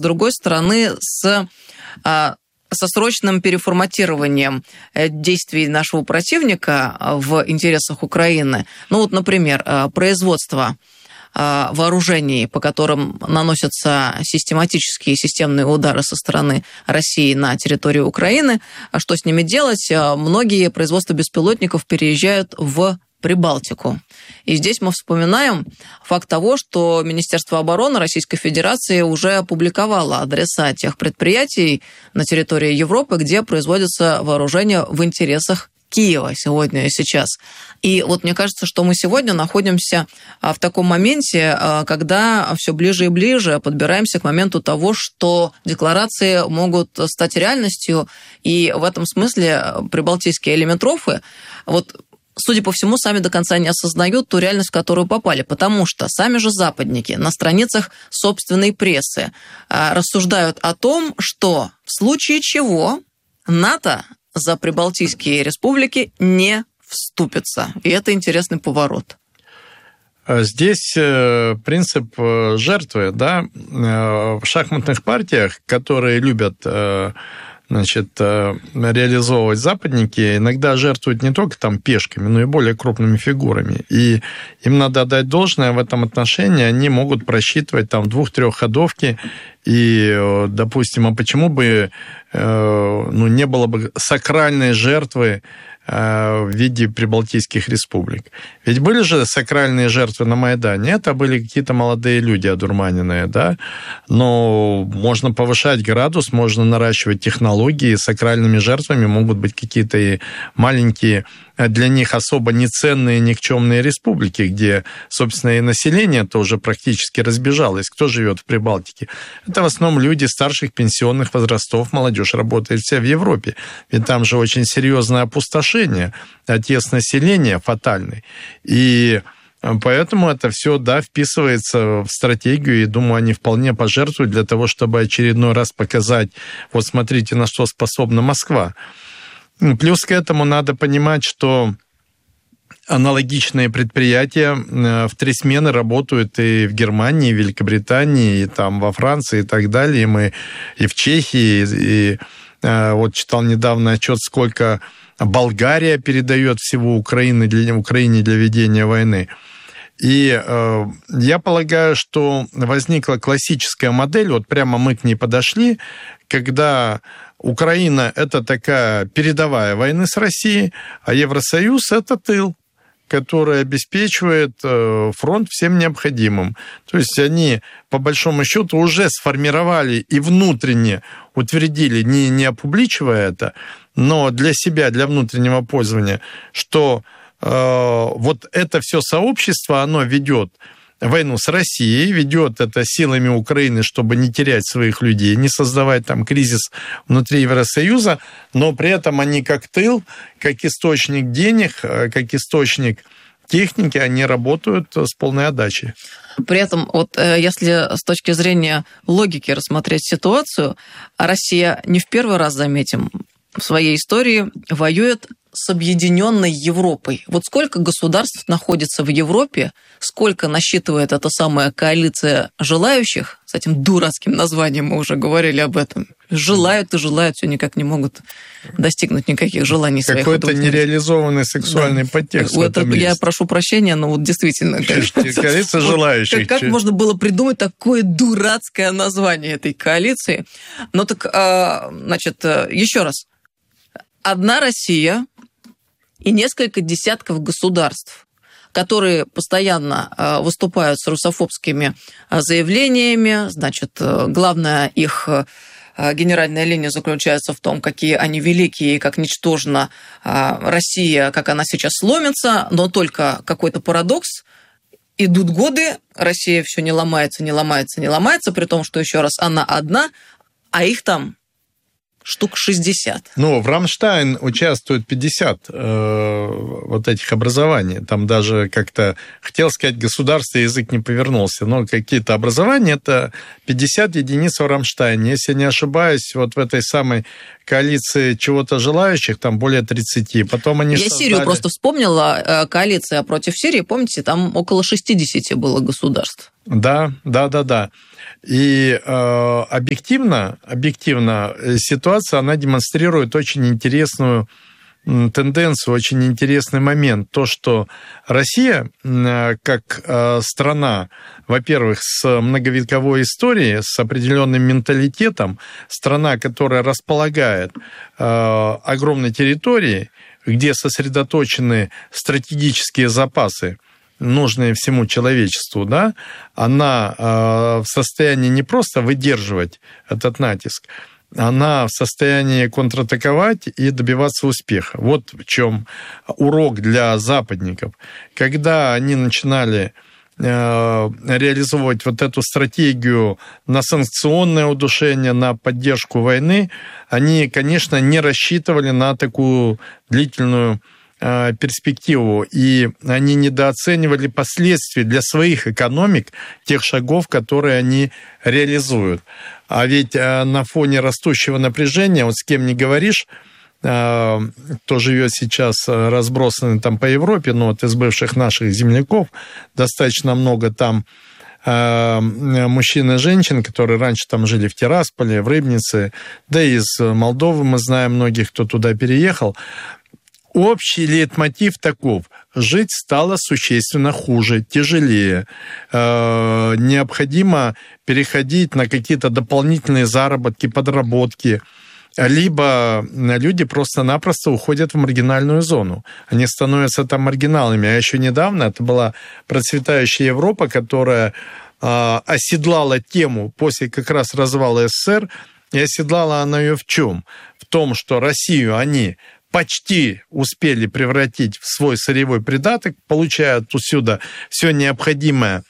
другой стороны, со срочным переформатированием действий нашего противника в интересах Украины. Ну вот, например, производство вооружений, по которым наносятся систематические системные удары со стороны России на территорию Украины. А что с ними делать? Многие производства беспилотников переезжают в Прибалтику. И здесь мы вспоминаем факт того, что Министерство обороны Российской Федерации уже опубликовало адреса тех предприятий на территории Европы, где производятся вооружения в интересах Киева сегодня и сейчас. И вот мне кажется, что мы сегодня находимся в таком моменте, когда все ближе и ближе подбираемся к моменту того, что декларации могут стать реальностью, и в этом смысле прибалтийские элементрофы, вот, судя по всему, сами до конца не осознают ту реальность, в которую попали, потому что сами же западники на страницах собственной прессы рассуждают о том, что в случае чего НАТО за прибалтийские республики не вступится. И это интересный поворот. Здесь принцип жертвы, да, в шахматных партиях, которые любят, реализовывать западники, иногда жертвуют не только там пешками, но и более крупными фигурами. И им надо отдать должное в этом отношении. Они могут просчитывать там 2-3 ходовки. И, допустим, а почему бы не было бы сакральной жертвы в виде прибалтийских республик? Ведь были же сакральные жертвы на Майдане. Это были какие-то молодые люди одурманенные, да? Но можно повышать градус, можно наращивать технологии. Сакральными жертвами могут быть какие-то и маленькие, для них особо неценные, никчемные республики, где, собственно, и население тоже практически разбежалось. Кто живет в Прибалтике? Это в основном люди старших пенсионных возрастов, молодежь работает вся в Европе. Ведь там же очень серьезное опустошение, отъезд населения фатальный. И поэтому это все, да, вписывается в стратегию, и, думаю, они вполне пожертвуют для того, чтобы очередной раз показать, вот смотрите, на что способна Москва. Плюс к этому надо понимать, что аналогичные предприятия в 3 смены работают и в Германии, и в Великобритании, и там во Франции, и так далее. Мы и в Чехии, и вот читал недавно отчет, сколько Болгария передает всего Украине для ведения войны. И я полагаю, что возникла классическая модель, вот прямо мы к ней подошли, когда Украина – это такая передовая войны с Россией, а Евросоюз – это тыл, который обеспечивает фронт всем необходимым. То есть они, по большому счету, уже сформировали и внутренне утвердили, не опубличивая это, но для себя, для внутреннего пользования, что вот это все сообщество, оно ведет войну с Россией, ведет это силами Украины, чтобы не терять своих людей, не создавать там кризис внутри Евросоюза, но при этом они как тыл, как источник денег, как источник техники, они работают с полной отдачей. При этом, вот если с точки зрения логики рассмотреть ситуацию, Россия не в первый раз, заметим, в своей истории воюет с объединенной Европой. Вот сколько государств находится в Европе, сколько насчитывает эта самая коалиция желающих, с этим дурацким названием мы уже говорили об этом, желают и желают, все никак не могут достигнуть никаких желаний своих. Какой-то нереализованный сексуальный подтекст. Я прошу прощения, но вот действительно... Коалиция желающих. Как можно было придумать такое дурацкое название этой коалиции? Ну так, значит, еще раз. Одна Россия и несколько десятков государств, которые постоянно выступают с русофобскими заявлениями. Значит, главная их генеральная линия заключается в том, какие они великие и как ничтожна Россия, как она сейчас сломится. Но только какой-то парадокс. Идут годы, Россия все не ломается, при том, что, еще раз, она одна, а их там штук 60. Ну, в Рамштайн участвует 50 вот этих образований. Там даже как-то, хотел сказать, государство, язык не повернулся, но какие-то образования, это 50 единиц в Рамштайне. Если не ошибаюсь, вот в этой самой коалиции чего-то желающих, там более 30. Потом они Я Сирию просто вспомнила, коалиция против Сирии, помните, там около 60 было государств. Да. И объективно ситуация, она демонстрирует очень интересную тенденцию, очень интересный момент. То, что Россия, как страна, во-первых, с многовековой историей, с определенным менталитетом, страна, которая располагает огромной территорией, где сосредоточены стратегические запасы, нужные всему человечеству, да, она в состоянии не просто выдерживать этот натиск, она в состоянии контратаковать и добиваться успеха. Вот в чем урок для западников. Когда они начинали реализовывать вот эту стратегию на санкционное удушение, на поддержку войны, они, конечно, не рассчитывали на такую длительную перспективу, и они недооценивали последствия для своих экономик тех шагов, которые они реализуют. А ведь на фоне растущего напряжения, вот с кем не говоришь, кто живет сейчас разбросанный там по Европе, но вот из бывших наших земляков достаточно много там мужчин и женщин, которые раньше там жили в Тирасполе, в Рыбнице, да и из Молдовы мы знаем многих, кто туда переехал. Общий лейтмотив таков. Жить стало существенно хуже, тяжелее. Необходимо переходить на какие-то дополнительные заработки, подработки. Либо люди просто-напросто уходят в маргинальную зону. Они становятся там маргиналами. А еще недавно это была процветающая Европа, которая оседлала тему после как раз развала СССР. И оседлала она ее в чем? В том, что Россию они почти успели превратить в свой сырьевой придаток, получая отсюда все необходимое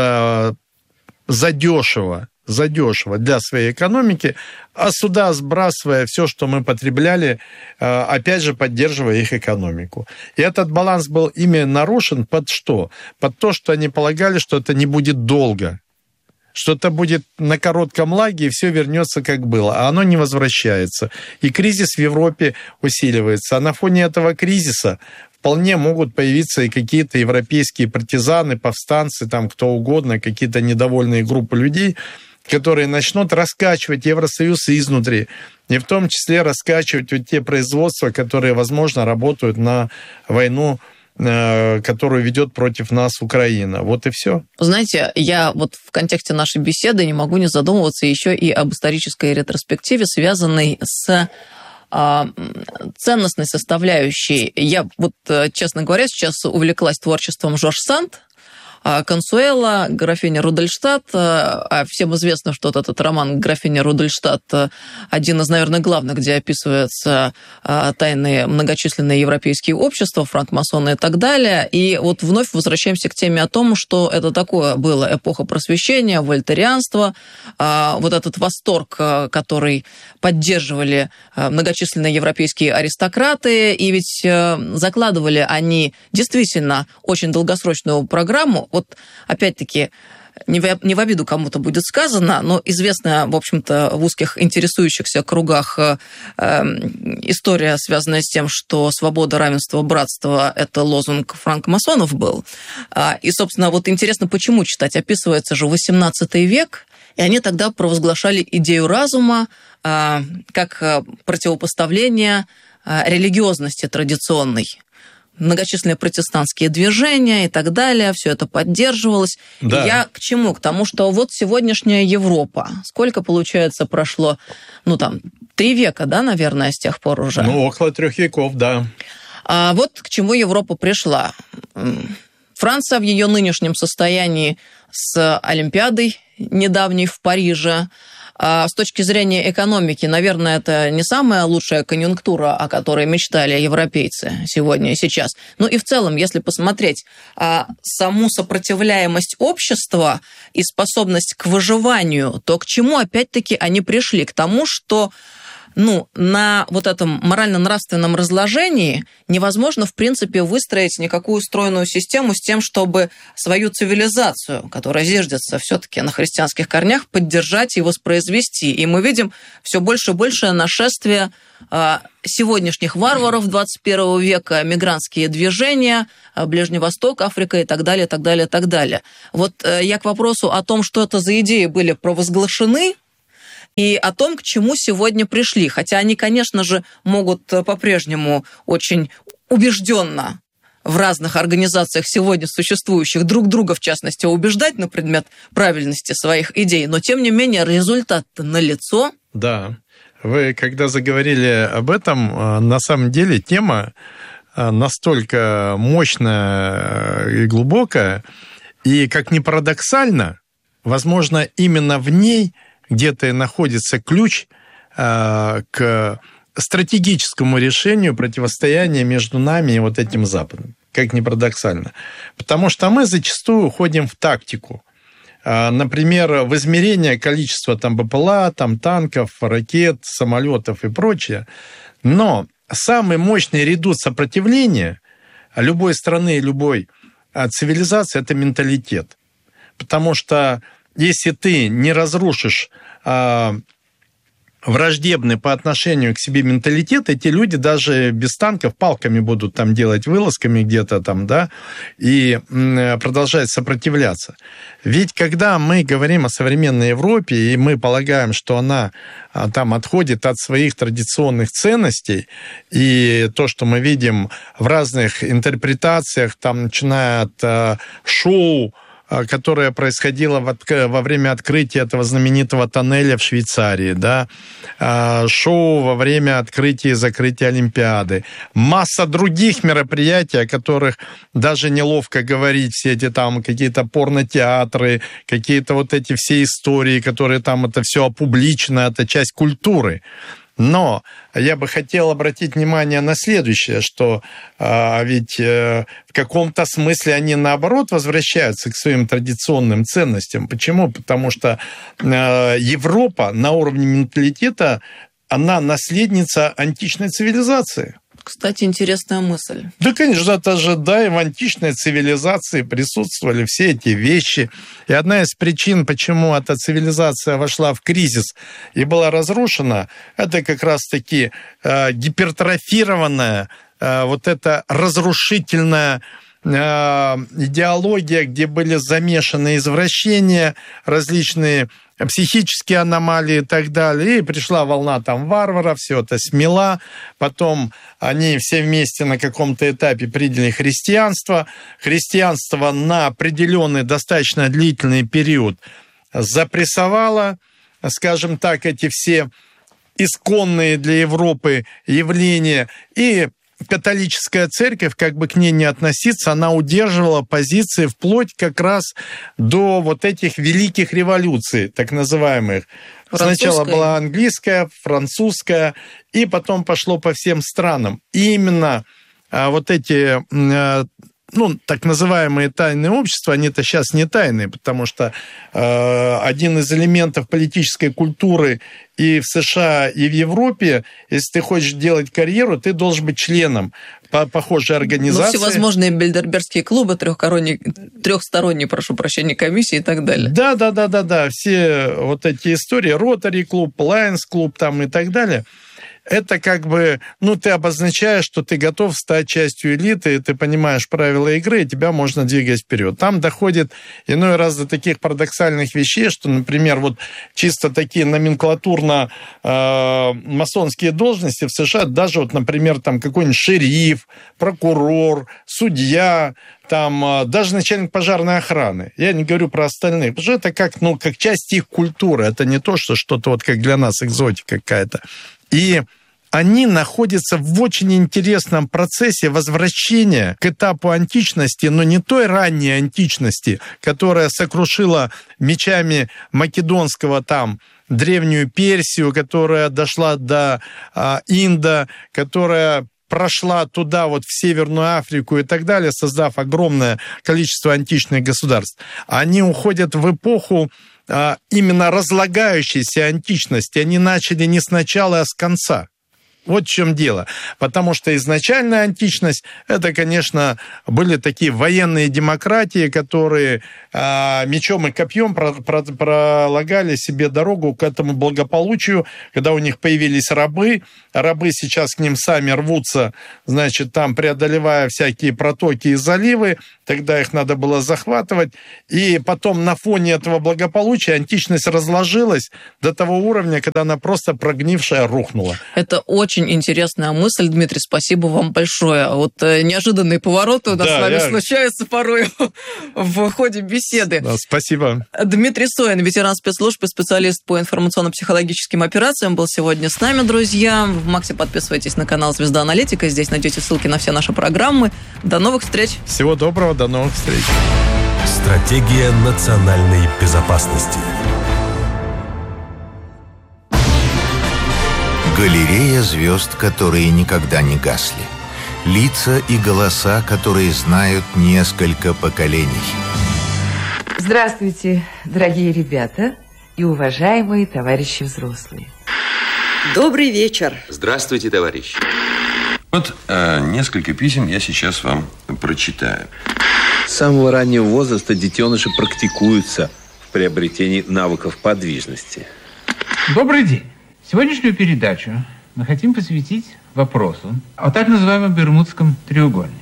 задешево для своей экономики, а сюда сбрасывая все, что мы потребляли, опять же, поддерживая их экономику. И этот баланс был ими нарушен под что? Под то, что они полагали, что это не будет долго, что это будет на коротком лаге, и все вернется, как было. А оно не возвращается. И кризис в Европе усиливается. А на фоне этого кризиса вполне могут появиться и какие-то европейские партизаны, повстанцы, там кто угодно, какие-то недовольные группы людей, которые начнут раскачивать Евросоюз изнутри. И в том числе раскачивать вот те производства, которые, возможно, работают на войну, которую ведет против нас Украина. Вот и все. Знаете, я вот в контексте нашей беседы не могу не задумываться еще и об исторической ретроспективе, связанной с ценностной составляющей. Я вот, честно говоря, сейчас увлеклась творчеством Жорж Санд, Консуэла, графиня Рудольштадт. А всем известно, что вот этот роман «Графиня Рудольштадт» один из, наверное, главных, где описываются тайные многочисленные европейские общества, франкмасоны и так далее. И вот вновь возвращаемся к теме о том, что это такое было эпоха просвещения, вольтерианства, вот этот восторг, который поддерживали многочисленные европейские аристократы, и ведь закладывали они действительно очень долгосрочную программу. Вот, опять-таки, не в обиду кому-то будет сказано, но известная, в общем-то, в узких интересующихся кругах история, связанная с тем, что свобода, равенство, братство – это лозунг франкмасонов был. И, собственно, вот интересно, почему читать? Описывается же XVIII век, и они тогда провозглашали идею разума как противопоставление религиозности традиционной. Многочисленные протестантские движения и так далее, все это поддерживалось. Да. И я к чему? К тому, что вот сегодняшняя Европа, сколько, получается, прошло, 3 века, да, наверное, с тех пор уже? Около 3 веков, да. А вот к чему Европа пришла. Франция в ее нынешнем состоянии с Олимпиадой недавней в Париже. С точки зрения экономики, наверное, это не самая лучшая конъюнктура, о которой мечтали европейцы сегодня и сейчас. Ну и в целом, если посмотреть саму сопротивляемость общества и способность к выживанию, то к чему, опять-таки, они пришли? К тому, что на вот этом морально-нравственном разложении невозможно, в принципе, выстроить никакую стройную систему с тем, чтобы свою цивилизацию, которая зиждется все-таки на христианских корнях, поддержать и воспроизвести. И мы видим все больше и большее нашествие сегодняшних варваров 21 века, мигрантские движения, Ближний Восток, Африка и так далее, так далее, так далее. Вот я к вопросу о том, что это за идеи были провозглашены, и о том, к чему сегодня пришли. Хотя они, конечно же, могут по-прежнему очень убежденно в разных организациях сегодня существующих друг друга, в частности, убеждать на предмет правильности своих идей, но, тем не менее, результат-то налицо. Да. Вы, когда заговорили об этом, на самом деле тема настолько мощная и глубокая, и, как ни парадоксально, возможно, именно в ней где-то и находится ключ к стратегическому решению противостояния между нами и вот этим Западом, как ни парадоксально. Потому что мы зачастую уходим в тактику. Например, в измерение количества там БПЛА, там танков, ракет, самолетов и прочее. Но самый мощный редут сопротивления любой страны и любой цивилизации – это менталитет. Потому что если ты не разрушишь враждебный по отношению к себе менталитет, эти люди даже без танков палками будут там делать вылазками где-то там, да, и продолжать сопротивляться. Ведь когда мы говорим о современной Европе, и мы полагаем, что она там отходит от своих традиционных ценностей, и то, что мы видим в разных интерпретациях, там, начиная от шоу, которое происходило во время открытия этого знаменитого тоннеля в Швейцарии, да, шоу во время открытия и закрытия Олимпиады, масса других мероприятий, о которых даже неловко говорить, все эти там какие-то порнотеатры, какие-то вот эти все истории, которые там, это все опубличено, это часть культуры. Но я бы хотел обратить внимание на следующее, что ведь в каком-то смысле они, наоборот, возвращаются к своим традиционным ценностям. Почему? Потому что Европа на уровне менталитета, она наследница античной цивилизации. Кстати, интересная мысль. Да, конечно, это же, да, и в античной цивилизации присутствовали все эти вещи. И одна из причин, почему эта цивилизация вошла в кризис и была разрушена, это как раз-таки гипертрофированная, вот эта разрушительная идеология, где были замешаны извращения, различные психические аномалии и так далее. И пришла волна там варваров, все это смела. Потом они все вместе на каком-то этапе приняли христианство. Христианство на определенный достаточно длительный период запрессовало, скажем так, эти все исконные для Европы явления. И католическая церковь, как бы к ней не относиться, она удерживала позиции вплоть как раз до вот этих великих революций, так называемых. Сначала была английская, французская, и потом пошло по всем странам. И именно вот эти, так называемые тайные общества, они-то сейчас не тайные, потому что один из элементов политической культуры и в США, и в Европе, если ты хочешь делать карьеру, ты должен быть членом похожей организации. Всевозможные бильдербергские клубы, трехсторонние, прошу прощения, комиссии и так далее. Да. Все вот эти истории, Ротари клуб, Лайонс клуб там и так далее. Это как бы, ты обозначаешь, что ты готов стать частью элиты, и ты понимаешь правила игры, и тебя можно двигать вперед. Там доходит иной раз до таких парадоксальных вещей, что, например, вот чисто такие номенклатурно-масонские должности в США, даже вот, например, там какой-нибудь шериф, прокурор, судья, там даже начальник пожарной охраны. Я не говорю про остальных, потому что это как часть их культуры. Это не то, что что-то вот как для нас экзотика какая-то. И они находятся в очень интересном процессе возвращения к этапу античности, но не той ранней античности, которая сокрушила мечами македонского там древнюю Персию, которая дошла до Инда, которая прошла туда, вот в Северную Африку и так далее, создав огромное количество античных государств. Они уходят в эпоху именно разлагающейся античности, они начали не с начала, а с конца. Вот в чем дело. Потому что изначальная античность, это, конечно, были такие военные демократии, которые мечом и копьем пролагали себе дорогу к этому благополучию, когда у них появились рабы. Рабы сейчас к ним сами рвутся, значит, там преодолевая всякие протоки и заливы. Тогда их надо было захватывать. И потом на фоне этого благополучия античность разложилась до того уровня, когда она просто прогнившая рухнула. Это очень интересная мысль, Дмитрий, спасибо вам большое. Вот неожиданные повороты у нас с вами случаются порой в ходе беседы. Да, спасибо. Дмитрий Соин, ветеран спецслужб и специалист по информационно-психологическим операциям, был сегодня с нами, друзья. В Максе подписывайтесь на канал «Звезда Аналитика». Здесь найдете ссылки на все наши программы. До новых встреч. Всего доброго, до новых встреч. Стратегия национальной безопасности. Галерея звезд, которые никогда не гасли. Лица и голоса, которые знают несколько поколений. Здравствуйте, дорогие ребята и уважаемые товарищи взрослые. Добрый вечер. Здравствуйте, товарищи. Вот несколько писем я сейчас вам прочитаю. С самого раннего возраста детеныши практикуются в приобретении навыков подвижности. Добрый день. Сегодняшнюю передачу мы хотим посвятить вопросу о так называемом Бермудском треугольнике.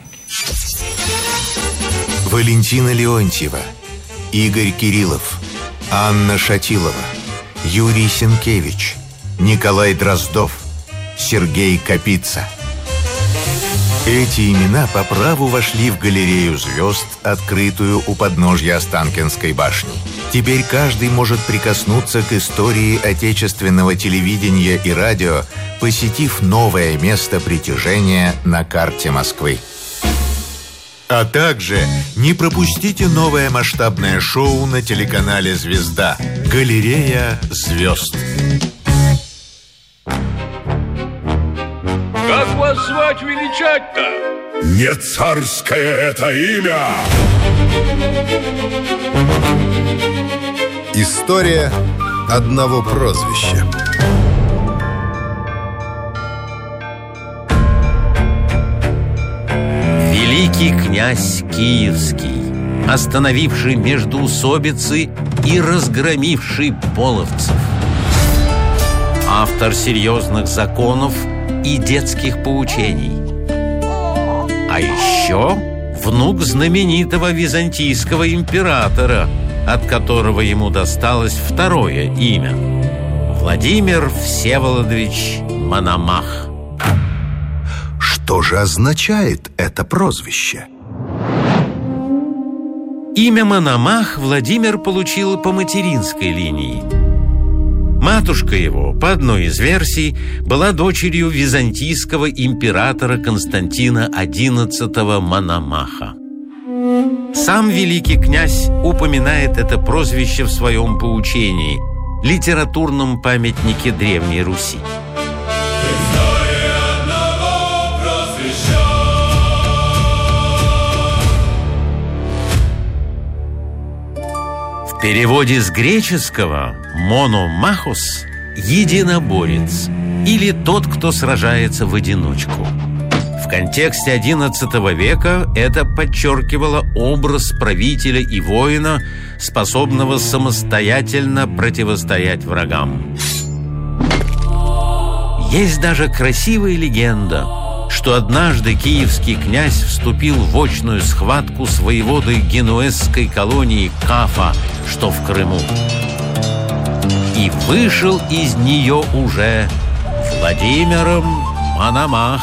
Валентина Леонтьева, Игорь Кириллов, Анна Шатилова, Юрий Сенкевич, Николай Дроздов, Сергей Капица. Эти имена по праву вошли в галерею звезд, открытую у подножья Останкинской башни. Теперь каждый может прикоснуться к истории отечественного телевидения и радио, посетив новое место притяжения на карте Москвы. А также не пропустите новое масштабное шоу на телеканале «Звезда» «Галерея звезд». Как вас звать величать-то? Не царское это имя! История одного прозвища. Великий князь Киевский, остановивший междоусобицы и разгромивший половцев. Автор серьезных законов и детских поучений. А еще внук знаменитого византийского императора, от которого ему досталось второе имя – Владимир Всеволодович Мономах. Что же означает это прозвище? Имя Мономах Владимир получил по материнской линии. Матушка его, по одной из версий, была дочерью византийского императора Константина XI Мономаха. Сам великий князь упоминает это прозвище в своем поучении, литературном памятнике Древней Руси. В переводе с греческого «мономахос» – «единоборец» или «тот, кто сражается в одиночку». В контексте XI века это подчеркивало образ правителя и воина, способного самостоятельно противостоять врагам. Есть даже красивая легенда, что однажды киевский князь вступил в очную схватку с воеводой генуэзской колонии Кафа, что в Крыму, и вышел из нее уже Владимиром Мономахом.